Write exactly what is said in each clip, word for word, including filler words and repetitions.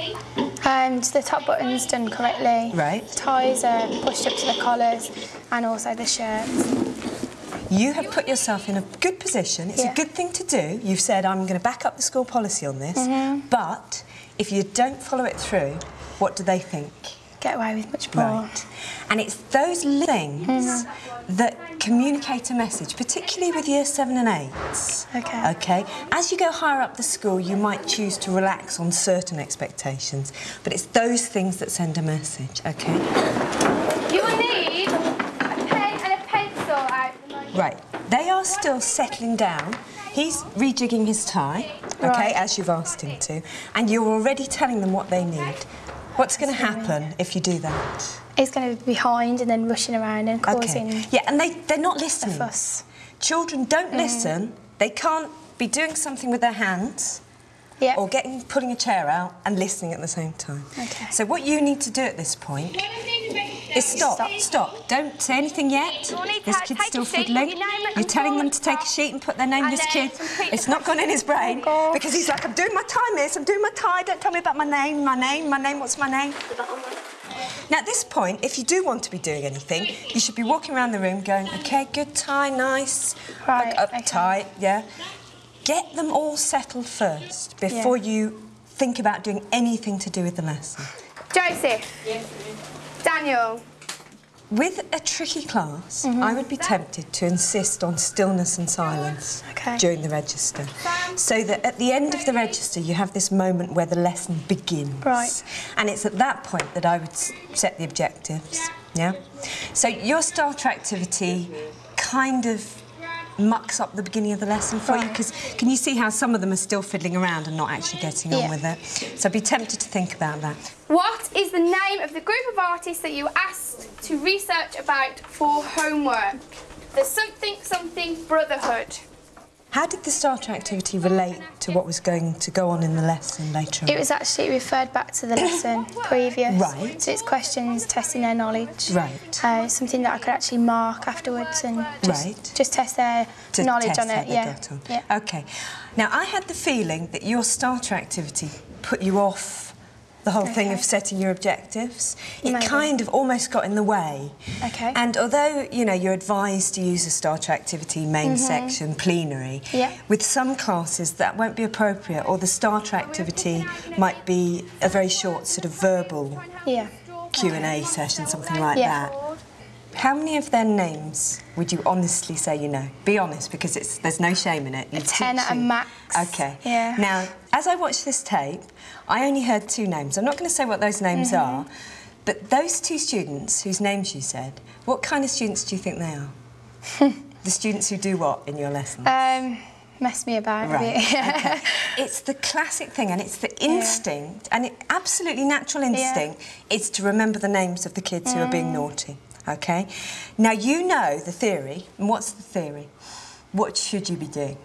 Um, so the top button's done correctly. Right. The ties are pushed up to the collars and also the shirts. You have put yourself in a good position. It's yeah. a good thing to do. You've said, I'm going to back up the school policy on this. Mm-hmm. But if you don't follow it through, what do they think? Get away with much more. Right. And it's those little things mm-hmm. that communicate a message, particularly with year seven and eights. Okay. Okay. As you go higher up the school, you might choose to relax on certain expectations, but it's those things that send a message. Okay. You will need a pen and a pencil out. Right. They are still settling down. He's rejigging his tie, okay, right. as you've asked him to, and you're already telling them what they need. What's going to happen if you do that? He's going to be behind and then rushing around and causing okay. Yeah, and they, they're not listening. a fuss. Children don't mm. listen. They can't be doing something with their hands yeah. or getting putting a chair out and listening at the same time. Okay. So what you need to do at this point is stop, stop. stop. Don't say anything yet. This kid's still fiddling. You're telling them to take a sheet and put their name. This kid, it's not gone in his brain oh because he's like, I'm doing my tie, miss. I'm doing my tie. Don't tell me about my name, my name, my name. What's my name? Now, at this point, if you do want to be doing anything, you should be walking around the room going, OK, good tie, nice, right, up okay. tight, yeah. Get them all settled first before yeah. you think about doing anything to do with the lesson. Joseph. Yes. Daniel. With a tricky class, mm-hmm. I would be tempted to insist on stillness and silence okay. during the register, so that at the end of the register you have this moment where the lesson begins. Right. And it's at that point that I would set the objectives, yeah? So your starter activity kind of mucks up the beginning of the lesson for right. you, because can you see how some of them are still fiddling around and not actually getting yeah. on with it? So I'd be tempted to think about that. What is the name of the group of artists that you asked to research about for homework? The Something Something Brotherhood. How did the starter activity relate to what was going to go on in the lesson later on? It was actually referred back to the lesson previous. Right. So it's questions testing their knowledge. Right. Uh, something that I could actually mark afterwards and just, right. just test their to knowledge test on how it. they Yeah. got on. yeah. OK. Now, I had the feeling that your starter activity put you off the whole okay. thing of setting your objectives. It Maybe. kind of almost got in the way. OK. And although, you know, you're advised to use a starter activity, main mm-hmm. section, plenary, yeah. with some classes that won't be appropriate, or the starter activity might be a very short sort of verbal yeah. Q and A session, something like yeah. that. How many of their names would you honestly say you know? Be honest, because it's there's no shame in it. You a ten at a max. OK. Yeah. Now, as I watched this tape, I only heard two names. I'm not going to say what those names mm-hmm. are, but those two students whose names you said, what kind of students do you think they are? The students who do what in your lessons? Um, mess me about right. a bit. Okay. It's the classic thing, and it's the instinct, yeah. and it, absolutely natural instinct, yeah. is to remember the names of the kids mm. who are being naughty. OK? Now, you know the theory. And what's the theory? What should you be doing?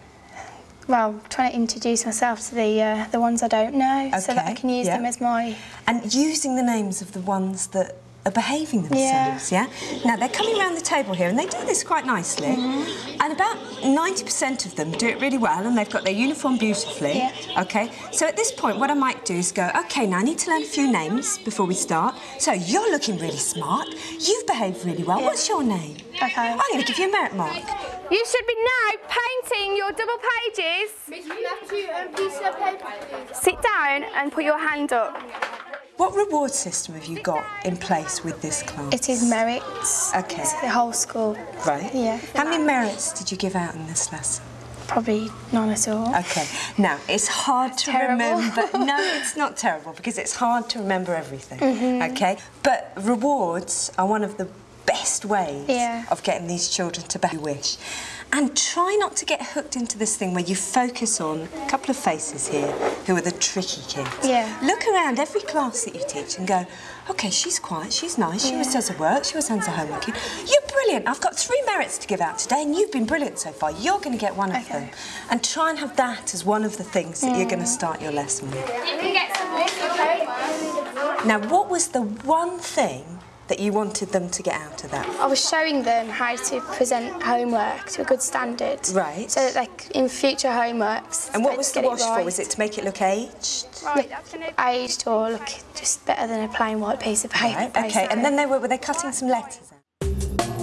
Well, trying to introduce myself to the uh, the ones I don't know, okay. so that I can use yeah. them as my... And using the names of the ones that are behaving themselves, yeah? yeah? Now, they're coming around the table here, and they do this quite nicely. Mm-hmm. And about ninety percent of them do it really well, and they've got their uniform beautifully. Yeah. OK? So at this point, what I might do is go, OK, now I need to learn a few names before we start. So you're looking really smart. You've behaved really well. Yeah. What's your name? OK. I'm going to give you a merit mark. You should be now painting your double pages. Miss, you have to um, piece of paper, please. Sit down and put your hand up. What reward system have you got in place with this class? It is merits. OK. It's the whole school. Right. Yeah. How many merits did you give out in this lesson? Probably none at all. OK. Now, it's hard That's to terrible. remember... No, it's not terrible, because it's hard to remember everything, mm-hmm. OK? But rewards are one of the best ways yeah. of getting these children to behave you wish. And try not to get hooked into this thing where you focus on a couple of faces here who are the tricky kids. Yeah. Look around every class that you teach and go, OK, she's quiet, she's nice, she yeah. always does her work, she always hands her homework in. You're brilliant. I've got three merits to give out today, and you've been brilliant so far. You're going to get one of okay. them. And try and have that as one of the things that mm. you're going to start your lesson with. You can get some water. Now, what was the one thing that you wanted them to get out of that? I was showing them how to present homework to a good standard. Right. So that, like, in future homeworks... And what they'd was the get it wash for? right. Was it to make it look aged? Right, that's gonna... Aged or look just better than a plain white piece of paper, Right, okay. basically. And then they were, were they cutting some letters out?